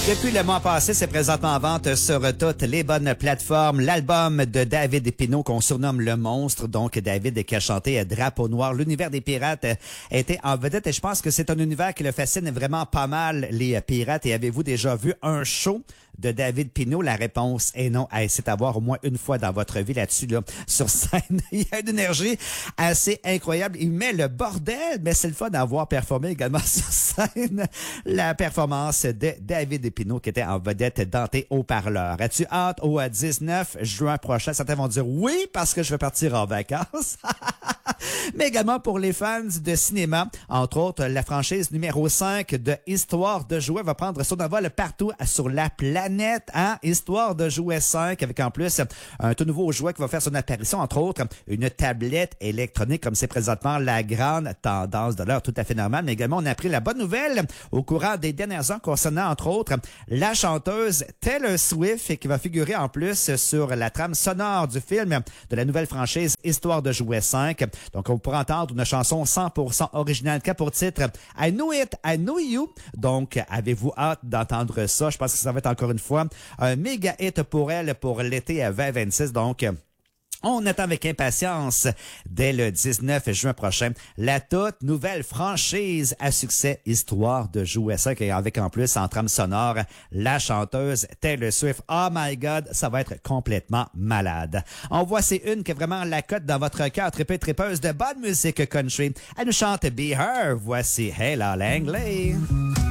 Depuis le mois passé, c'est présentement en vente sur toutes les bonnes plateformes. L'album de David Pinault qu'on surnomme Le Monstre. Donc, David qui a chanté Drapeau Noir. L'univers des pirates était en vedette et je pense que c'est un univers qui le fascine vraiment pas mal, les pirates. Et avez-vous déjà vu un show de David Pinault? La réponse est non. Hey, c'est à voir au moins une fois dans votre vie là-dessus, là, sur scène. Il y a une énergie assez incroyable. Il met le bordel, mais c'est le fun d'avoir performé également sur scène. La performance de David Pinault qui était en vedette dans tes haut-parleurs. As-tu hâte au 19 juin prochain? Certains vont dire oui parce que je vais partir en vacances. Mais également pour les fans de cinéma, entre autres, la franchise numéro 5 de Histoire de jouets va prendre son envol partout sur la planète. Hein? Histoire de jouets 5 avec en plus un tout nouveau jouet qui va faire son apparition, entre autres, une tablette électronique comme c'est présentement la grande tendance de l'heure, tout à fait normale. Mais également, on a appris la bonne nouvelle au courant des dernières heures concernant, entre autres, la chanteuse Taylor Swift qui va figurer en plus sur la trame sonore du film de la nouvelle franchise Histoire de jouets 5. Donc, on pourra entendre une chanson 100% originale qui a pour titre I Know It, I Know You. Donc, avez-vous hâte d'entendre ça? Je pense que ça va être encore une fois un méga hit pour elle pour l'été 2026. Donc, on attend avec impatience dès le 19 juin prochain la toute nouvelle franchise à succès Histoire de jouets 5 et avec en plus en trame sonore la chanteuse Taylor Swift. Oh my God, ça va être complètement malade. On voit c'est une qui est vraiment la cote dans votre cœur tripeuse de bonne musique country. Elle nous chante Be Her. Voici Hey La Langley.